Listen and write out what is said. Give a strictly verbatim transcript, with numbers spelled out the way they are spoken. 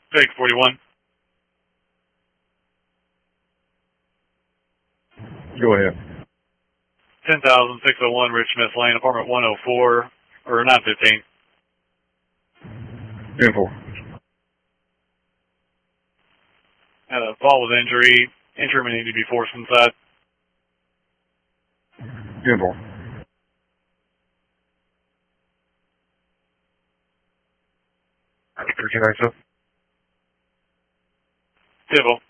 Big forty-one. Go ahead. ten thousand six oh one Rich Smith Lane, apartment one oh four, or nine fifteen. ten four. Had a fall with injury. Interim may need to be forced inside. ten four. Can I, sir? Tibble.